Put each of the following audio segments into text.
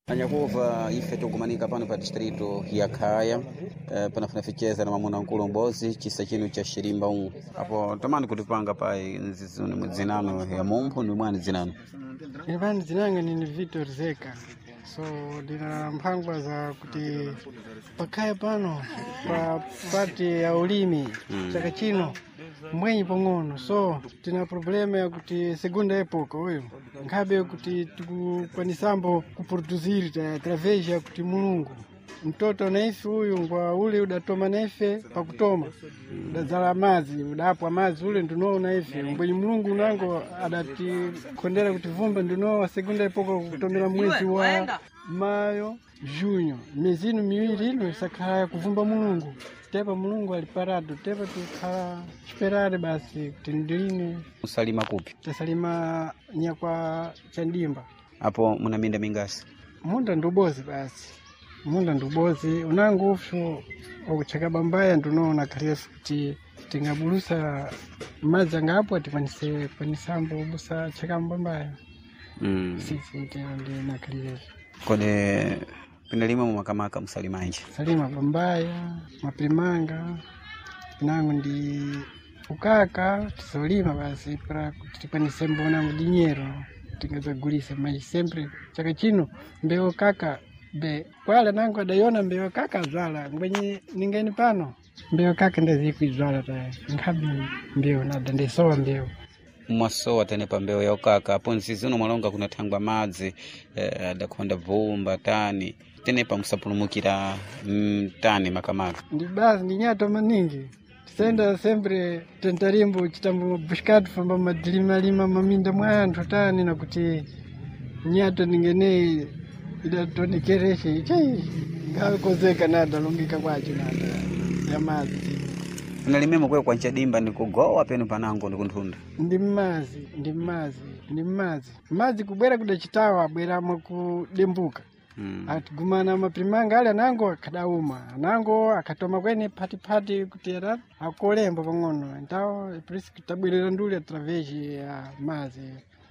Anyakuva ife tukumanika pano pa distrito ya Khaya panafuna ficheza na mamuna nkulu mbozi chisa chinu cha Shirimba apo tamani kutipanga pa zinano ya mumphu ni mwani zinano Ivani zinanga ni Victor Zeka. So dina mpangwa za kuti Pakhaya pano pa pati ya ulimi chaka chino mwenye pang'ono. So tina problema ya kuti segunda epoka huyo nkhabe kuti tukupanisambo kuproduziri através ya kuti mulungu mtoto naife huyu ngwa ule udatoma naife pakutoma udazala mazi udapwa mazi ule nduno naife mbwenye mulungu nango adati kondera kuti vumba nduno wa segunda epoka kutomera mwezi wa mayo junho mezino miwiri ino sakhala kuvumba mulungu tepa mulungu aliparado tepa tukhala esperare basi kuti ndilini usalima kupi tasalima nyakwa Chandimba apo muna minda mingasi munda ndubozi basi munda ndubozi unangu ufo okuchaka bambaya ndunoona kalefu kuti tingabulusa mazi angapo atipanise panisambo busa chaka mbambaya sisi ndi nakalefu kode pinalima mumakamaka musalimanje salima bambaya maprimanga nangu ndi ukaka tisolima basi para kuti tipanise mbona mudinyero tingazagulisa mai sempre chaka chino mbeo kaka be kwala nangu adayona mbeo kaka zala ngwenye ningeni pano mbeo kaka ndazikuizwala ta nkhabi mbeo nada ndesowa mbeo mwasowa tene pa mbeo ya ukaka apo nsizino mwalonga kuna thangwa madzi adakonda vumba tani tene pa musapulumukira tani makamaka ndi basi ndi nyato maningi tisenda sempre tentarimbo chitambo buscado famba madilima maminda mwa anthu tani nakuti nyato ningene idatonekereshe chai ngakozeka nada longika kwacho nada ya mazi unalimemo kwe kwa Nchadimba ndikugowa penu panango ndikunthunda ndi mazi kubwera kudachitawa abwera mwakudembuka atigumana maprimanga ali anango akadauma anango akatoma kwene phati kuti era akolemba pang'ono então por isso que tabwirira nduli através ya mazi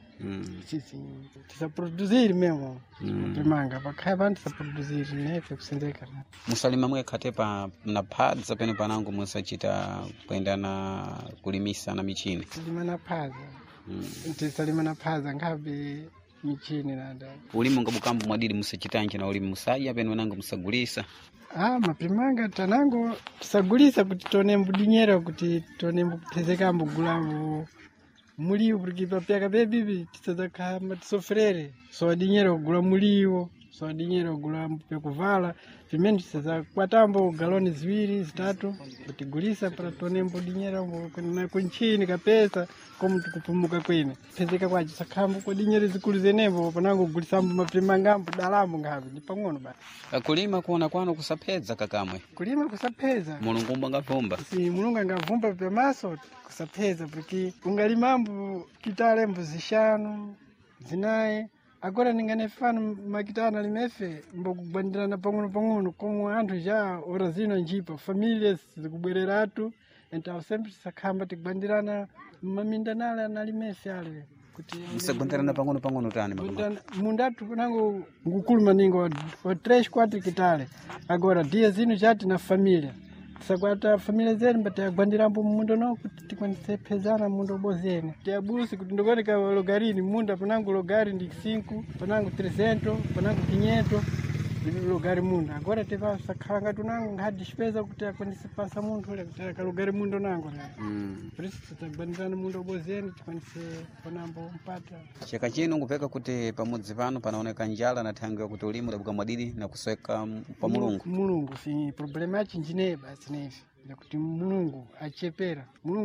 sisi tisaproduziri mesmo primanga Pakhaya pano tisaproduziri nefe kusenzeka musalima mwekha pa na phadza penu panango musachita kwenda na kulimisa na michini salima na phaza tisalima na phaza ngabe michini nada ulimi ngabukambo mwadili musachitanje na ulimi musaja penu nango musagulisa maprimanga tanango tisagulisa kuti tone mbudinyera kuti tone mbupezeka mbugulambu muliwo porque papyaka bebibi tisadzakha matisofrere so adinyera kugula muliwo so adinyera kugula pekuvala pimene tisadzakwatambo galoni ziwiri zitatu kutigulisa para tone mbudinyera na kunchini kapesa como tikupumuka kwene pezeka kwacho sakhambo kodinyera zikulu zenembo panango kugulisambo maprimangambo dalambo ngabe ndi pang'ono basi kulima kuona kwano kusapedza kakamwe kulima kusapedza mulungu angavumba si mulungu angavumba pemaso kusapedza porque ungalimambo kitale mbuzi zishanu zinayi agora ningane fano makitana limefe mbokugwandirana pang'ono como anthu já ora zino njipa famílias zikubwereratu então sempre sakhamba tikugwandirana maminda nale analimefe ale kuti musagwandirana pang'ono tani mundatu nango ngukulu maningo wa 3-4 kitale agora dia zino jati na família sakwata família zenu batagwandirambo munda no kuti tikwanise pezana munda obozene tiabusi kuti ndokoneka logarini munda panango logari ndi 5 panango 300 panango 500 logari munda agora teva sakhanga tunango ngadi spesa kuti akwanise pasa munthu ule kuti akalogari munda nango por isso tagwandirana munda obozene tikwanise panambo mpata chaka chino ngupeka kuti pamudzi pano panaoneka njala na thango ya kuti ulimi udabuka mwadidi na kusweka pa mulungu si problema chinjine basi nefi kuti mulungu achepera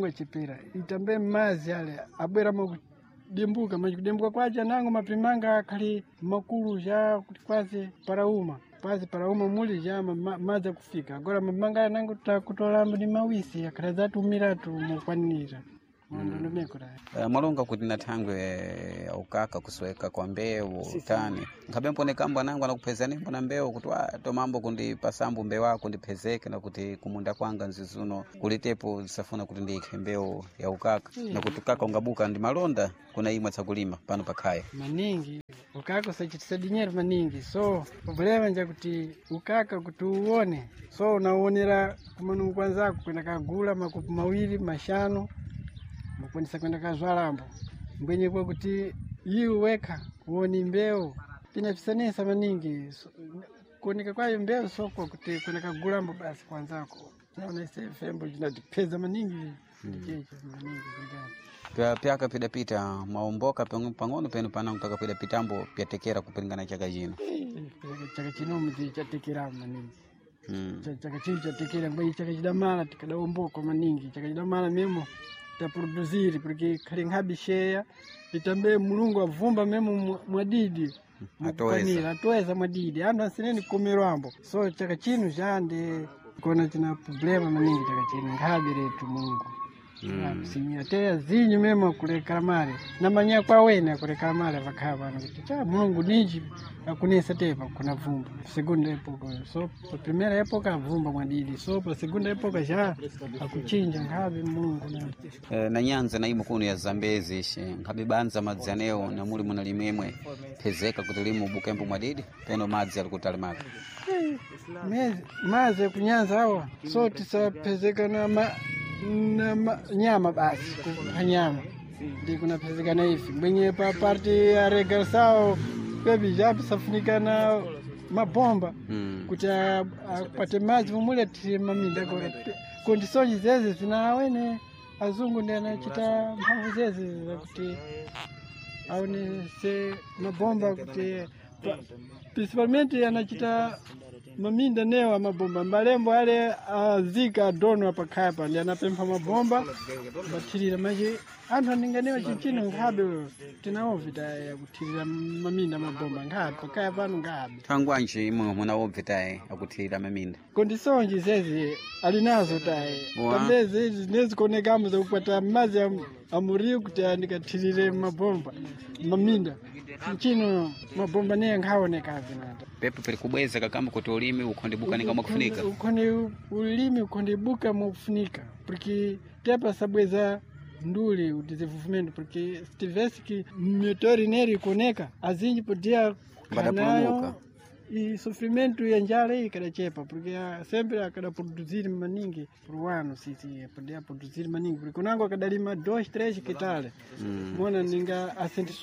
itambe mazi ale abwera dembuka kudembuka kwacha nango maprimanga akhali makulu ja kuti kwazi parauma muli ja mazi kufika agora maprimanga nango takutolambo ni mawisi akhala zatumiratu mukwanira mwalonga kuti na thangwe ukaka kusweka kwa mbewu tani nkhabe mponekambo nangu anakupezani mbona mbewu kuti tomambo kundi pasambu mbewu wako ndipezeke na kuti kumunda kwanga nzizuno kulitepo zisafuna kuti ndikhe mbewu ya ukaka na kuti ukaka ungabuka ndi malonda kuna imwe tsakulima pano Pakhaya maningi ukaka usachitisa dinheiro maningi. So problema nja kuti ukaka kuti uone, so unaonera kumanungu kwanzako kwenda kagula makopo 2 5 mukwanisa kwenda kazwalambo mbwenye kwa kuti iwe weka uone mbeu pinapisanisa maningi. So, kuoneka kwayo mbeu soko kuti kwenda kagulambo basi kwanzako naona ise fembo jinatipeza maningi ndicheche maningi kugani pyaka pidapita maomboka pang'ono penu pana kutaka pidapitambo pyatekera kupingana chaka chino chino mzi chatekera maningi chaka chino chatekera ngoi chaka chidamala tikadaomboka maningi chaka chidamala memo taproduziri porque kali ngabi sheya itambe mulungu avumba memo mwadidi atoweza mwadidi andu asineni kumirwambo. So chaka chino jande kona china problema maningi chaka chino ngabi retu Mungu sinyatea zinyu mema kuleka mali na manya kwa wena kuleka mali vakava na kuti Mungu niji akunesa tepa kuna vumba segunda epoka. So pa primeira epoka vumba mwadidi, so pa segunda epoka ja akuchinja ngabe Mungu na nyanza na imo kuno ya Zambezi she ngabe banza madzaneo na muli munalimemwe pezeka kuti limu bukembo mwadidi peno madzi alikutali maka maze kunyanza hawa so tisapezeka na nyama basi kunyama ndi kunapezekana hivi mwenye pa parti ya regasao bebi japi safunikana mabomba kuti apate maji mumule maminda kondisonji zeze zinawene azungu ndi anachita mphamvu zeze zakuti aone se mabomba kuti principalmente anachita maminda newa mabomba malembo ale azika dono apakaya pa ndi anapempha mabomba bathirira maji anthu aninganewa chichino ngabe tinaovita yakuthirira maminda mabomba ngabe pakaya pano ngabe thangwanji imwe munaovita akuthirira maminda kondisonji zezi alinazo taye tambeze nezikonekamo zakukwata mazi amuriu kuti andikathirire mabomba maminda chino mabomba ne ngaonekazi nata pepo peli kubweza kakamba kuti ulimi ukhondibuka mwakufunika ulimi ukhondibuka mwakufunika porque tepa sabweza nduli udizivuvumento porque stivesse que motori neri koneka azinji podia badapulumuka e sofrimento ya njala hii kadachepa porque sempre akada produzir maningi por ano sisi podia produzir maningi porque kunango akadalima 2-3 kitale mona ninga asenti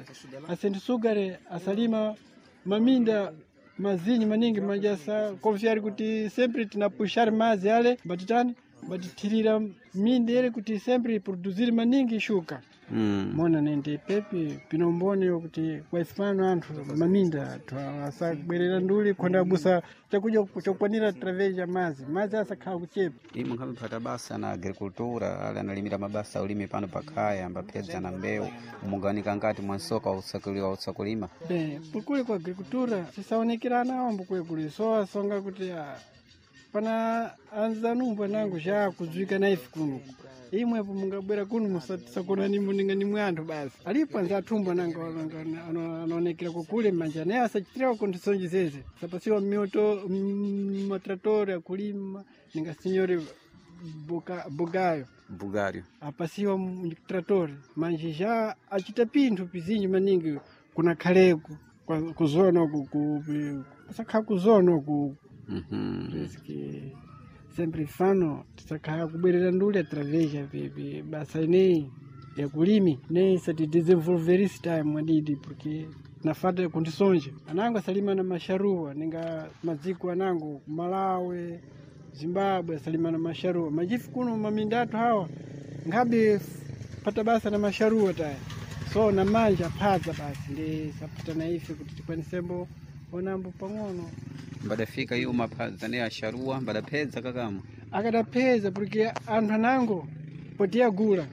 sugar asalima maminda mazinyi maningi majasa confiar kuti sempre tinapuxar mazi ale batitani batitirira minda ele kuti sempre produzir maningi shuka mona nende pepe pinombone kuti kwa ifano anthu maminda asagwerera nduli khonda busa chakuja chokwanira através ya mazi asakhala kuchepa imo nkhabe phata basa na agricultura ali analimira mabasa ulimi pano pakhaya ambapedza na mbewu umugawanika ngati mwansoka usakulima pukuli kwa agricultura sisaonekirana awambo kuli so asonga kuti pana anzanumbwa nangu ja kuzwika na ifi kuno imwepo mungabwera kuno musakona nimuninga nimwe anthu basi alipo anza athumba nangu anaonekera kukule manja naye asachitira kondisonji zeze sapasiwa mioto matratori akulima ninga signore bugario apasiwa tratori manje ja achita pinthu pizinji maningi kuna khaleko kuzona kusakhala kuzona que sempre fano tisakhala kubwerera nduli através ya basa ineyi ya kulimi ne sati desenvolver esse time mwadidi porque nafata kondisonje anango asalima na masharuwa ninga maziko anango Malawi Zimbabwe asalima na masharuwa majifu kuno mamindatu hawa ngabe pata basa na masharuwa tayo so na manja phaza basi ndi sapata na ife kuti tikwanisembo onambo pang'ono mbadafika iyo mapazane asharua mbadapeza kakama akadapeza porque anthu anango podia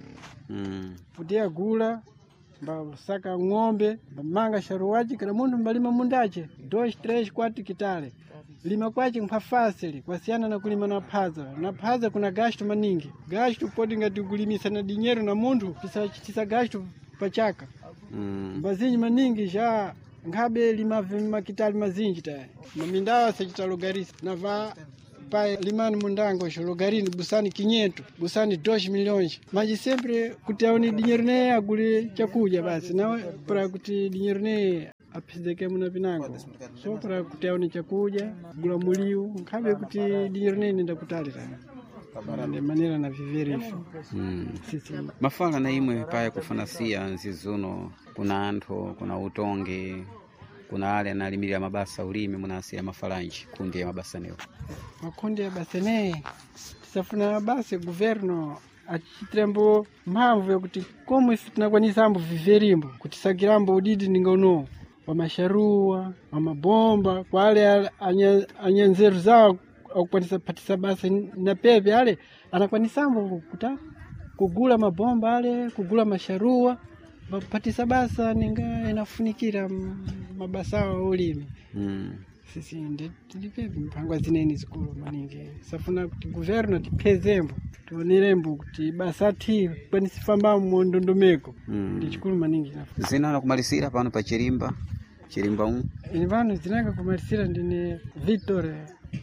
gula mbasaka ng'ombe mbamanga sharuwaji kana munthu mbalima mundache 2-3-4 kitale lima kwache mphafasili kwasiyana na kulima na phaza kuna gasto maningi gasto poti ngati kulimisa na dinheiro na munthu tisachitisa gasto pachaka mbazinyi maningi ja ngabe lima makitali mazinji tayo mamindawa sachita logarisi nava pa limani mundango logarini busani 500 busani 2 milhões mas sempre kuti aone dinheiro ne agule chakuja basi na para kuti dinheiro ne apizeke muna pinango so para kuti aone chakudya gula mulio nkhabe kuti dinero nene ndakutalira de manera na vivere ifo. Sisi mafala na imwe paya kufanasiya nzizuno kuna anthu kuna utongi kuna ale analimira mabasa ulimi munasiya mafalanji kundi ya mabasa neo makundi ya basene tisafuna basi governo achitrembo mphamvu yakuti komwe tinakwanisamo viverimbo kuti sakirambo udidi ningono wa masharuwa wa mabomba kwa ale anyanzeru zao akukwanisa patisa basi na pepe ale anakwanisamo kuta kugula mabomba ale kugula masharuwa patisa basa ninga inafunikira mabasa wa ulimi. Sisi ndipepe mpangwa zineni zikulu maningi safuna kuti governo tipezembo tuonerembo kuti basa ti kwanisifamba mu ndondomeko ndi chikulu maningi nafu zina kumalisira pano pa chirimba vanu zinanga kumalisira ndine Vitor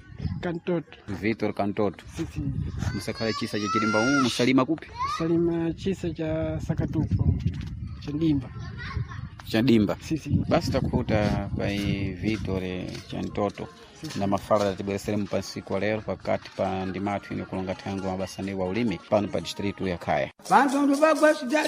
Cantoto. Sisi musakhala chisa cha chirimba musalima kupi? Salima chisa cha Sakatupo cha Dimba. Sisi basi takuta pai Vitor Cantoto na mafala tibesere mpasiku leo pakati pa ndimatu ine kulonga tangu mabasa ni wa ulimi pano pa district ya Kaya.